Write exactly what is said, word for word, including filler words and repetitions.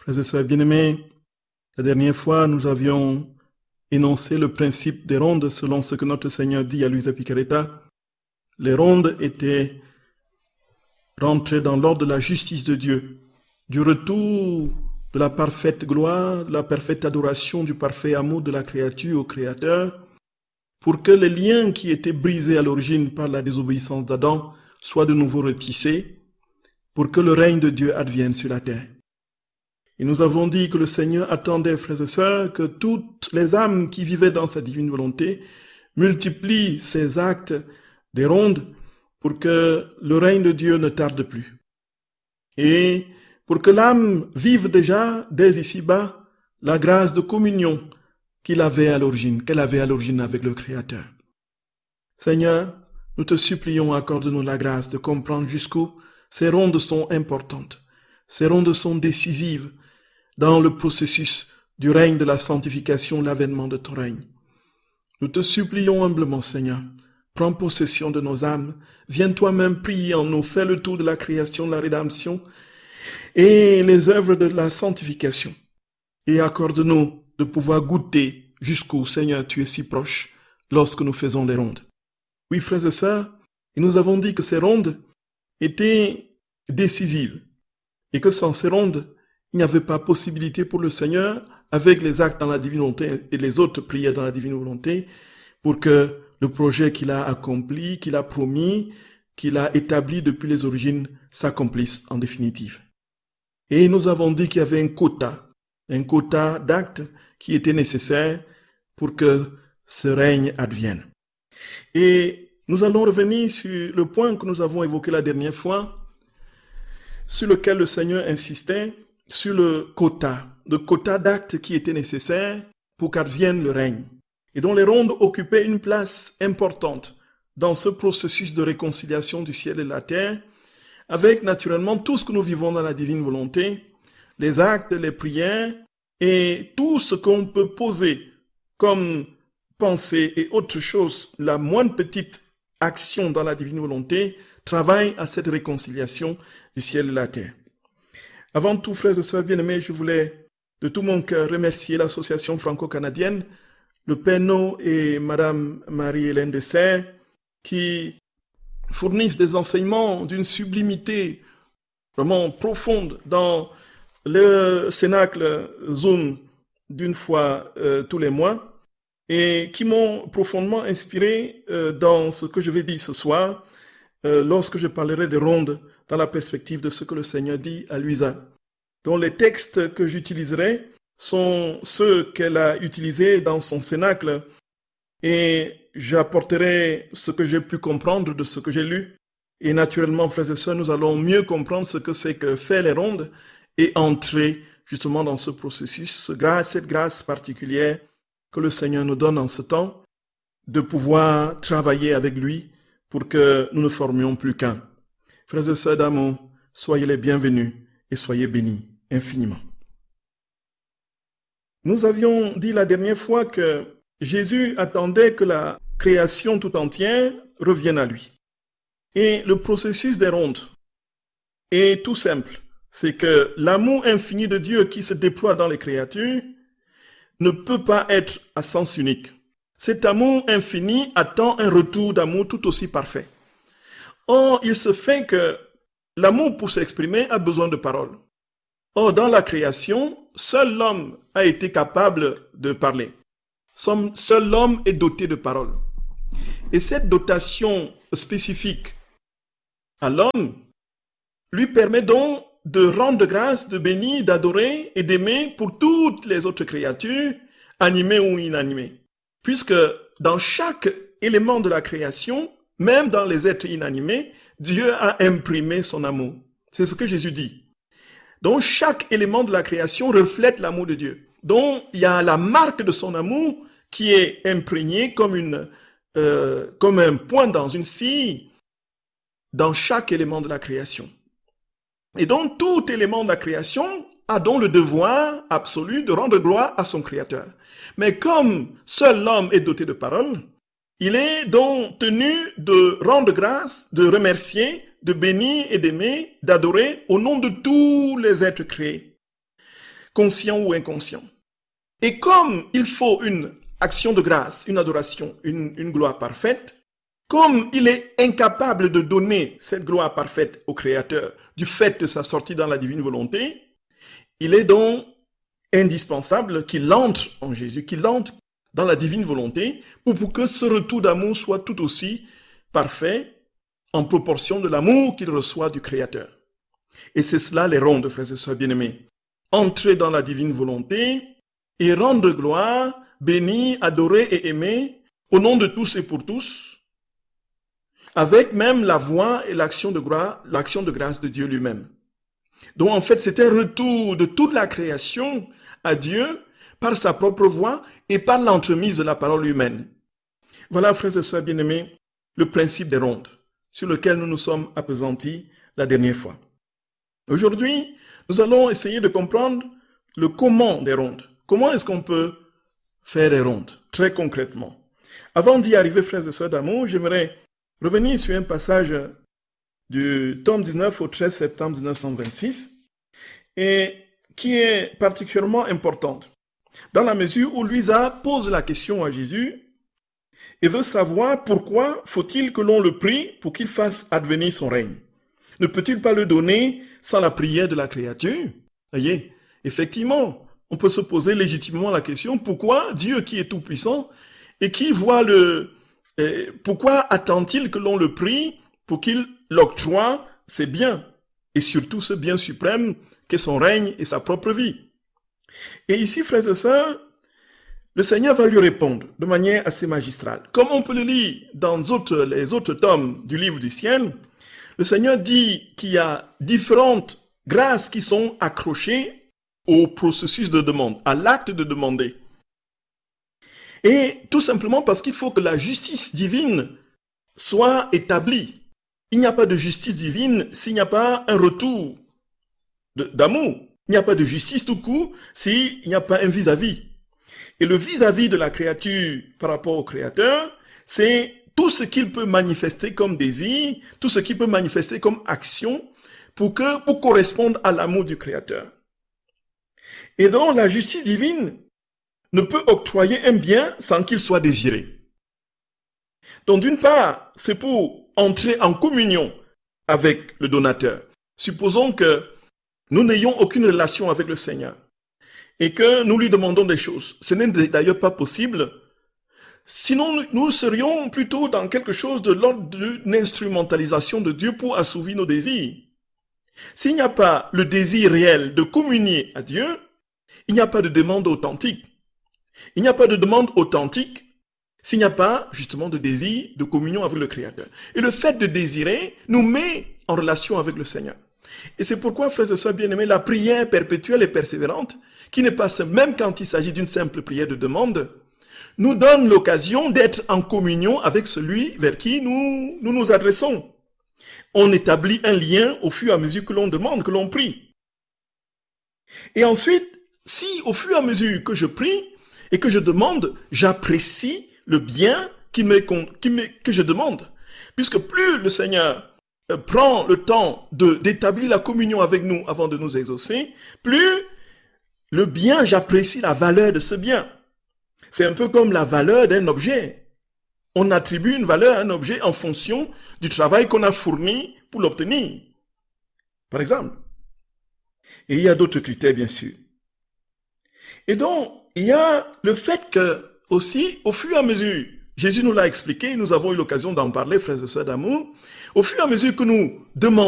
Frères et sœurs bien-aimés, la dernière fois, nous avions énoncé le principe des rondes selon ce que notre Seigneur dit à Luisa Picaretta. Les rondes étaient rentrées dans l'ordre de la justice de Dieu, du retour de la parfaite gloire, de la parfaite adoration, du parfait amour de la créature au Créateur, pour que les liens qui étaient brisés à l'origine par la désobéissance d'Adam soient de nouveau retissés, pour que le règne de Dieu advienne sur la terre. Et nous avons dit que le Seigneur attendait, frères et sœurs, que toutes les âmes qui vivaient dans sa divine volonté multiplient ces actes des rondes pour que le règne de Dieu ne tarde plus. Et pour que l'âme vive déjà, dès ici-bas, la grâce de communion qu'il avait à l'origine, qu'elle avait à l'origine avec le Créateur. Seigneur, nous te supplions, accorde-nous la grâce de comprendre jusqu'où ces rondes sont importantes. Ces rondes sont décisives dans le processus du règne de la sanctification, l'avènement de ton règne. Nous te supplions humblement, Seigneur, prends possession de nos âmes, viens toi-même prier en nous, fais le tour de la création, de la rédemption et les œuvres de la sanctification. Et accorde-nous de pouvoir goûter jusqu'où, Seigneur, tu es si proche lorsque nous faisons les rondes. Oui, frères et sœurs, et nous avons dit que ces rondes étaient décisives et que sans ces rondes, il n'y avait pas possibilité pour le Seigneur, avec les actes dans la divine volonté et les autres prières dans la divine volonté, pour que le projet qu'il a accompli, qu'il a promis, qu'il a établi depuis les origines s'accomplisse en définitive. Et nous avons dit qu'il y avait un quota, un quota d'actes qui était nécessaire pour que ce règne advienne. Et nous allons revenir sur le point que nous avons évoqué la dernière fois, sur lequel le Seigneur insistait, sur le quota, le quota d'actes qui étaient nécessaires pour qu'advienne le règne, et dont les rondes occupaient une place importante dans ce processus de réconciliation du ciel et de la terre, avec naturellement tout ce que nous vivons dans la divine volonté, les actes, les prières, et tout ce qu'on peut poser comme pensée et autre chose, la moindre petite action dans la divine volonté, travaille à cette réconciliation du ciel et de la terre. Avant tout, frères et sœurs bien-aimés, je voulais de tout mon cœur remercier l'association franco-canadienne, le Père No et Madame Marie-Hélène Dessert, qui fournissent des enseignements d'une sublimité vraiment profonde dans le cénacle Zoom d'une fois euh, tous les mois et qui m'ont profondément inspiré euh, dans ce que je vais dire ce soir euh, lorsque je parlerai des rondes dans la perspective de ce que le Seigneur dit à Luisa. Donc les textes que j'utiliserai sont ceux qu'elle a utilisés dans son cénacle et j'apporterai ce que j'ai pu comprendre de ce que j'ai lu. Et naturellement, frères et sœurs, nous allons mieux comprendre ce que c'est que faire les rondes et entrer justement dans ce processus, grâce, cette grâce particulière que le Seigneur nous donne en ce temps, de pouvoir travailler avec lui pour que nous ne formions plus qu'un. Frères et sœurs d'amour, soyez les bienvenus et soyez bénis infiniment. Nous avions dit la dernière fois que Jésus attendait que la création tout entière revienne à lui. Et le processus des rondes est tout simple. C'est que l'amour infini de Dieu qui se déploie dans les créatures ne peut pas être à sens unique. Cet amour infini attend un retour d'amour tout aussi parfait. Or, il se fait que l'amour, pour s'exprimer, a besoin de paroles. Or, dans la création, seul l'homme a été capable de parler. Seul l'homme est doté de paroles. Et cette dotation spécifique à l'homme lui permet donc de rendre grâce, de bénir, d'adorer et d'aimer pour toutes les autres créatures, animées ou inanimées. Puisque dans chaque élément de la création, même dans les êtres inanimés, Dieu a imprimé son amour. C'est ce que Jésus dit. Donc chaque élément de la création reflète l'amour de Dieu. Donc il y a la marque de son amour qui est imprégnée comme, une, euh, comme un point dans une scie dans chaque élément de la création. Et donc tout élément de la création a donc le devoir absolu de rendre gloire à son Créateur. Mais comme seul l'homme est doté de paroles, il est donc tenu de rendre grâce, de remercier, de bénir et d'aimer, d'adorer au nom de tous les êtres créés. conscient ou inconscient. Et comme il faut une action de grâce, une adoration, une, une gloire parfaite, comme il est incapable de donner cette gloire parfaite au Créateur du fait de sa sortie dans la divine volonté, il est donc indispensable qu'il entre en Jésus, qu'il entre dans la divine volonté pour, pour que ce retour d'amour soit tout aussi parfait en proportion de l'amour qu'il reçoit du Créateur. Et c'est cela les rondes, frères et sœurs bien-aimés. Entrer dans la divine volonté et rendre gloire, bénir, adorer et aimer au nom de tous et pour tous, avec même la voix et l'action de grâce, l'action de grâce de Dieu lui-même. Donc en fait, c'est un retour de toute la création à Dieu par sa propre voix et par l'entremise de la parole humaine. Voilà, frères et sœurs bien-aimés, le principe des rondes, sur lequel nous nous sommes appesantis la dernière fois. Aujourd'hui, nous allons essayer de comprendre le comment des rondes. Comment est-ce qu'on peut faire des rondes, très concrètement. Avant d'y arriver, frères et sœurs d'amour, j'aimerais revenir sur un passage du tome dix-neuf au treize septembre mille neuf cent vingt-six, et qui est particulièrement importante, dans la mesure où Luisa pose la question à Jésus et veut savoir pourquoi faut-il que l'on le prie pour qu'il fasse advenir son règne. Ne peut-il pas le donner sans la prière de la créature? Voyez, effectivement, on peut se poser légitimement la question, pourquoi Dieu qui est tout-puissant et qui voit le... Eh, pourquoi attend-il que l'on le prie pour qu'il l'octroie ses biens, et surtout ce bien suprême qu'est son règne et sa propre vie? Et ici, frères et sœurs, le Seigneur va lui répondre de manière assez magistrale. Comme on peut le lire dans autres, les autres tomes du livre du ciel, le Seigneur dit qu'il y a différentes grâces qui sont accrochées au processus de demande, à l'acte de demander. Et tout simplement parce qu'il faut que la justice divine soit établie. Il n'y a pas de justice divine s'il n'y a pas un retour de, d'amour. Il n'y a pas de justice tout court s'il n'y a pas un vis-à-vis. Et le vis-à-vis de la créature par rapport au Créateur, c'est tout ce qu'il peut manifester comme désir, tout ce qu'il peut manifester comme action pour, que, pour correspondre à l'amour du Créateur. Et donc la justice divine ne peut octroyer un bien sans qu'il soit désiré. Donc d'une part, c'est pour entrer en communion avec le donateur. Supposons que nous n'ayons aucune relation avec le Seigneur et que nous lui demandons des choses. Ce n'est d'ailleurs pas possible. Sinon, nous serions plutôt dans quelque chose de l'ordre d'une instrumentalisation de Dieu pour assouvir nos désirs. S'il n'y a pas le désir réel de communier à Dieu, il n'y a pas de demande authentique. Il n'y a pas de demande authentique s'il n'y a pas justement de désir de communion avec le Créateur. Et le fait de désirer nous met en relation avec le Seigneur. Et c'est pourquoi, frères et sœurs bien-aimés, la prière perpétuelle et persévérante, qui ne passe même quand il s'agit d'une simple prière de demande, nous donne l'occasion d'être en communion avec celui vers qui nous nous, nous adressons. On établit un lien au fur et à mesure que l'on demande, que l'on prie. Et ensuite, si au fur et à mesure que je prie et que je demande, j'apprécie le bien qui me, qui me, que je demande, puisque plus le Seigneur prend le temps de, d'établir la communion avec nous avant de nous exaucer, plus le bien, j'apprécie la valeur de ce bien. C'est un peu comme la valeur d'un objet. On attribue une valeur à un objet en fonction du travail qu'on a fourni pour l'obtenir. Par exemple. Et il y a d'autres critères, bien sûr. Et donc, il y a le fait que, aussi, au fur et à mesure, Jésus nous l'a expliqué, nous avons eu l'occasion d'en parler, frères et sœurs d'amour, au fur et à mesure que nous demandons